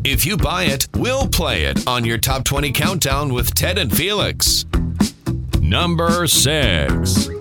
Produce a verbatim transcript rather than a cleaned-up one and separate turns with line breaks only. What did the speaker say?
If you buy it, we'll play it on your Top twenty Countdown with Ted and Felix. Number six.